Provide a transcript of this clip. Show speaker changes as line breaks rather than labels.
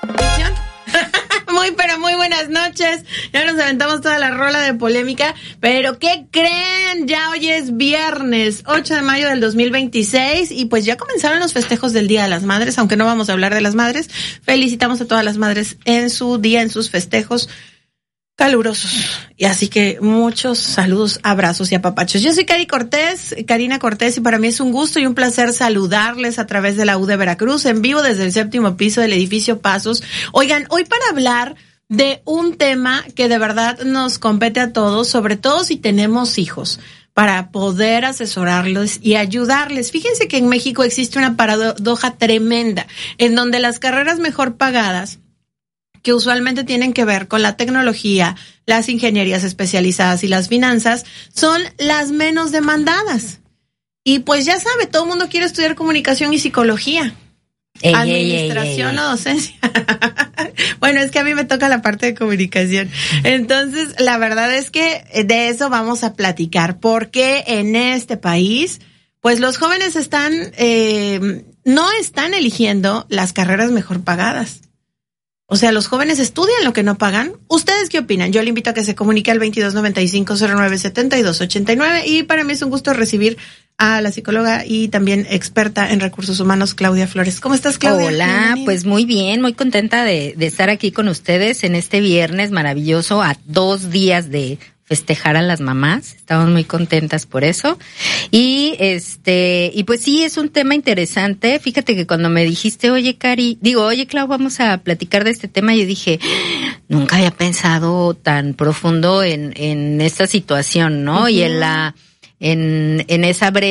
Pero muy buenas noches. Ya nos aventamos toda la rola de polémica. Pero ¿qué creen? Ya hoy es viernes 8 de mayo del 2026 y pues ya comenzaron los festejos del Día de las Madres, aunque no vamos a hablar de las madres. Felicitamos a todas las madres en su día, en sus festejos calurosos. Y así que muchos saludos, abrazos y apapachos. Yo soy Karina Cortés, y para mí es un gusto y un placer saludarles a través de la U de Veracruz, en vivo desde el 7º piso del edificio Pasos. Oigan, hoy para hablar de un tema que de verdad nos compete a todos, sobre todo si tenemos hijos, para poder asesorarlos y ayudarles. Fíjense que en México existe una paradoja tremenda, en donde las carreras mejor pagadas, que usualmente tienen que ver con la tecnología, las ingenierías especializadas y las finanzas, son las menos demandadas. Y pues ya sabe, todo el mundo quiere estudiar comunicación y psicología. Administración o docencia. Bueno, es que a mí me toca la parte de comunicación. Entonces, la verdad es que de eso vamos a platicar, porque en este país, pues los jóvenes no están eligiendo las carreras mejor pagadas. O sea, los jóvenes estudian lo que no pagan. ¿Ustedes qué opinan? Yo le invito a que se comunique al 2295-097289 y para mí es un gusto recibir a la psicóloga y también experta en recursos humanos, Claudia Flores. ¿Cómo estás, Claudia?
Hola, bienvenida. Pues muy bien, muy contenta de estar aquí con ustedes en este viernes maravilloso, a 2 días de festejar a las mamás. Estamos muy contentas por eso. Y pues sí, es un tema interesante. Fíjate que cuando me dijiste, oye Clau, vamos a platicar de este tema, yo dije, nunca había pensado tan profundo en esta situación, ¿no? Uh-huh. Y en esa brecha